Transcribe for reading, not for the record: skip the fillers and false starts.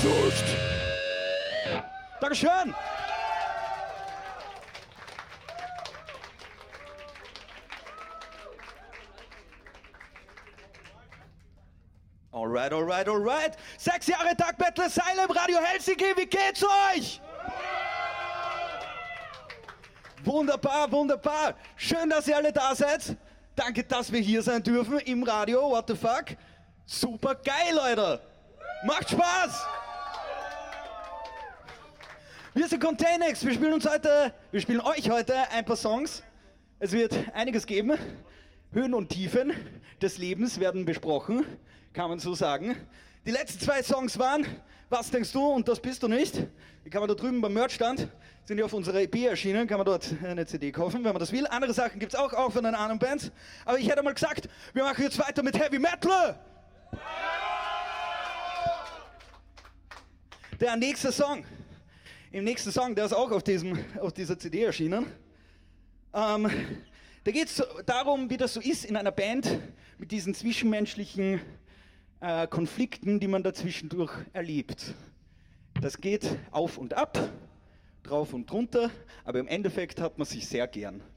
Exhaust. Dankeschön. Alright, alright, alright. 6 Jahre Dark Metal Asylum, Radio Helsinki, wie geht's euch? Wunderbar, wunderbar. Schön, dass ihr alle da seid. Danke, dass wir hier sein dürfen im Radio. What the fuck? Super geil, Leute. Macht Spaß. Wir sind Containx. Wir spielen euch heute ein paar Songs. Es wird einiges geben. Höhen und Tiefen des Lebens werden besprochen, kann man so sagen. Die letzten 2 Songs waren Was denkst du und das bist du nicht. Die kann man da drüben beim Merchstand, sind ja auf unserer EP erschienen, kann man dort eine CD kaufen, wenn man das will. Andere Sachen gibt es auch von den anderen Bands. Aber ich hätte mal gesagt, wir machen jetzt weiter mit Heavy Metal. Der nächste Song, der ist auch auf dieser CD erschienen. Da geht es darum, wie das so ist in einer Band mit diesen zwischenmenschlichen Konflikten, die man dazwischendurch erlebt. Das geht auf und ab, drauf und drunter, aber im Endeffekt hat man sich sehr gern.